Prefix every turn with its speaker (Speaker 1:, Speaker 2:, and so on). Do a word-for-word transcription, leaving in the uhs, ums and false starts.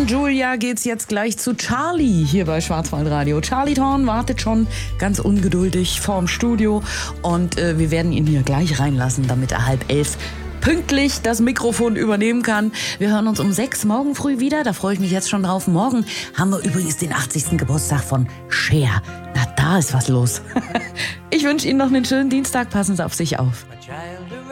Speaker 1: Julia geht's jetzt gleich zu Charlie hier bei Schwarzwaldradio. Charlie Thorn wartet schon ganz ungeduldig vorm Studio und äh, wir werden ihn hier gleich reinlassen, damit er halb elf pünktlich das Mikrofon übernehmen kann. Wir hören uns um sechs morgen früh wieder, da freue ich mich jetzt schon drauf. Morgen haben wir übrigens den achtzigsten Geburtstag von Cher. Na, da ist was los. Ich wünsche Ihnen noch einen schönen Dienstag, passen Sie auf sich auf.